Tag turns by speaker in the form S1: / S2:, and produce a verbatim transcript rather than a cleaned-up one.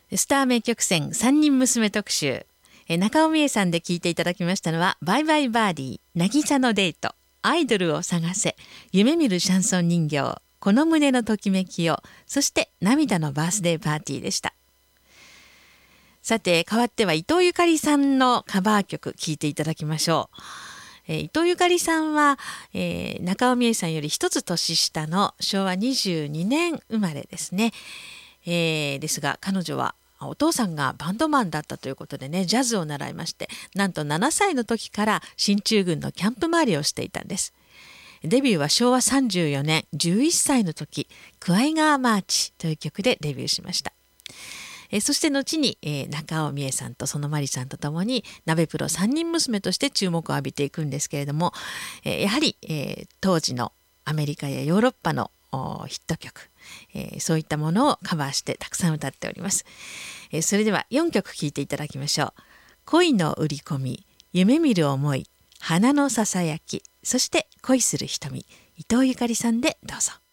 S1: スター名曲選三人娘特集、中尾美恵さんで聴いていただきましたのはバイバイバーディー、渚のデート、アイドルを探せ、夢見るシャンソン人形、この胸のときめきを、そして涙のバースデーパーティーでした。さて代わっては伊藤ゆかりさんのカバー曲聴いていただきましょう。えー、伊藤ゆかりさんは、えー、中尾美恵さんより一つ年下のしょうわにじゅうにねん生まれですね。えー、ですが彼女はお父さんがバンドマンだったということでね、ジャズを習いまして、なんとななさいの時から進駐軍のキャンプ回りをしていたんです。デビューはしょうわさんじゅうよねん、じゅういっさいの時、クワイガーマーチという曲でデビューしました。えそして後に、えー、中尾美恵さんとそのまりさんとともに鍋プロ三人娘として注目を浴びていくんですけれども、えー、やはり、えー、当時のアメリカやヨーロッパのヒット曲、えー、そういったものをカバーしてたくさん歌っております。えー、それではよんきょく聴いていただきましょう。恋の売り込み、夢見る思い、花のささやき、そして恋する瞳、伊藤ゆかりさんでどうぞ。